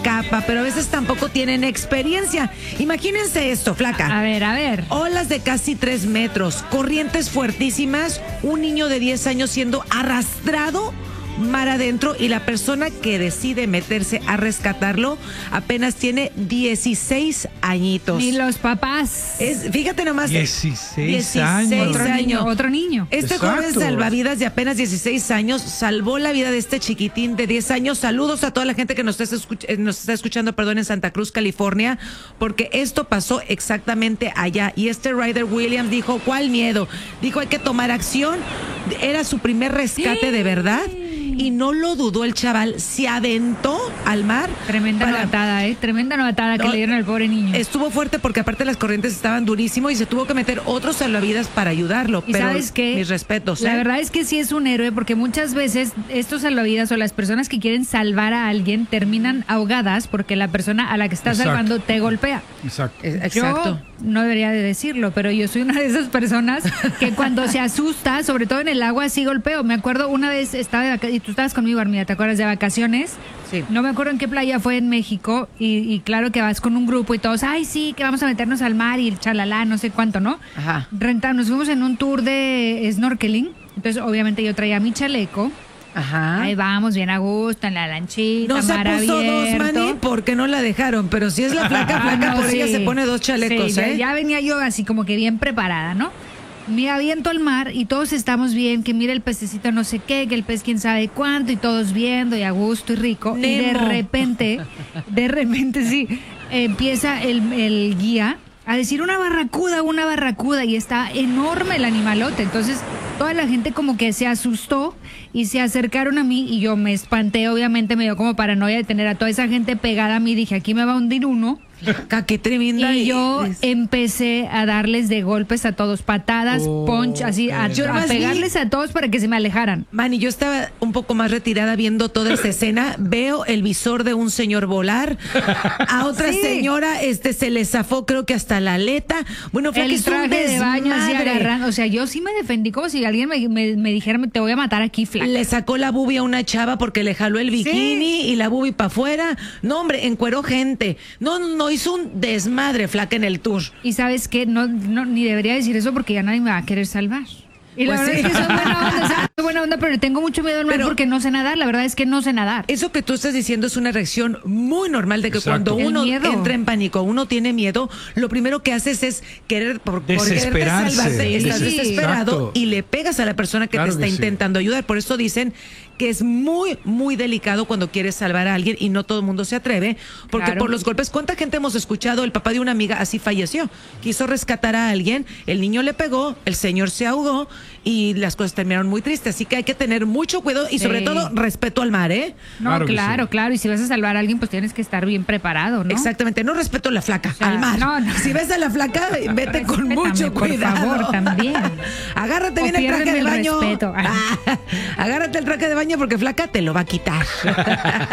capa, pero a veces tampoco tienen experiencia. Imagínense esto, flaca. A ver. Olas de casi 3 metros, corrientes fuertísimas, un niño de 10 años siendo arrastrado mar adentro y la persona que decide meterse a rescatarlo apenas tiene 16 añitos. Ni los papás. Fíjate nomás. 16 años. Otro niño. Este joven salvavidas de apenas 16 años salvó la vida de este chiquitín de 10 años. Saludos a toda la gente que nos está escuchando, en Santa Cruz, California, porque esto pasó exactamente allá. Y este Ryder Williams dijo, ¿cuál miedo? Dijo, hay que tomar acción. Era su primer rescate de verdad. Y no lo dudó el chaval, se aventó al mar. Tremenda novatada, tremenda novatada que le dieron al pobre niño. Estuvo fuerte porque aparte las corrientes estaban durísimo y se tuvo que meter otros salvavidas para ayudarlo. ¿Y pero sabes qué? Mis respetos. La verdad es que sí es un héroe porque muchas veces estos salvavidas o las personas que quieren salvar a alguien terminan ahogadas porque la persona a la que está salvando te golpea. Exacto. Exacto. Yo no debería de decirlo, pero yo soy una de esas personas que cuando se asusta, sobre todo en el agua, sí golpeo. Me acuerdo una vez estaba de vacaciones, y tú estabas conmigo, Armida, ¿te acuerdas de vacaciones? Sí. No me acuerdo en qué playa fue en México y claro que vas con un grupo y todos, ay sí, que vamos a meternos al mar y el chalala, no sé cuánto, ¿no? Ajá. Nos fuimos en un tour de snorkeling, entonces obviamente yo traía mi chaleco. Ajá. Ahí vamos, bien a gusto, en la lanchita, No se mar puso abierto. 2, Manny, porque no la dejaron, pero si es la flaca, No, por sí. ella se pone 2 chalecos, Sí, ya venía yo así como que bien preparada, ¿no? Me aviento al mar y todos estamos bien, que mira el pececito no sé qué, que el pez quién sabe cuánto y todos viendo y a gusto y rico. Nemo. Y de repente sí, empieza el guía a decir una barracuda y está enorme el animalote. Entonces toda la gente como que se asustó y se acercaron a mí y yo me espanté, obviamente me dio como paranoia de tener a toda esa gente pegada a mí, dije aquí me va a hundir uno. Qué tremenda. Y yo empecé a darles de golpes a todos, patadas, punch, así, a pegarles a todos para que se me alejaran. Manny, yo estaba un poco más retirada viendo toda esta escena. Veo el visor de un señor volar. A otra señora se le zafó, creo que hasta la aleta. Bueno, fue el traje de baño así agarrando. O sea, yo sí me defendí como si alguien me dijera, te voy a matar aquí, flaca. Le sacó la boobie a una chava porque le jaló el bikini y la boobie para afuera. No, hombre, encueró gente. No, hizo un desmadre, flaca, en el tour. Y sabes qué, no, ni debería decir eso porque ya nadie me va a querer salvar. Y la verdad es que soy buena onda, pero tengo mucho miedo al mar porque no sé nadar. La verdad es que no sé nadar. Eso que tú estás diciendo es una reacción muy normal de que cuando uno entra en pánico, uno tiene miedo, lo primero que haces es querer desesperarse. Salvarte, estás desesperado. Exacto. Y le pegas a la persona que te está intentando ayudar. Por eso dicen que es muy, muy delicado cuando quieres salvar a alguien y no todo el mundo se atreve, porque por los golpes, ¿cuánta gente hemos escuchado? El papá de una amiga así falleció, quiso rescatar a alguien, el niño le pegó, el señor se ahogó y las cosas terminaron muy tristes, así que hay que tener mucho cuidado y sobre todo respeto al mar, ¿eh? No, claro, y si vas a salvar a alguien, pues tienes que estar bien preparado, ¿no? Exactamente, no respeto a la flaca, al mar. No. Si ves a la flaca, vete con mucho cuidado. Por favor, también. Agárrate bien el traje de baño. Agárrate el traje de baño porque flaca te lo va a quitar.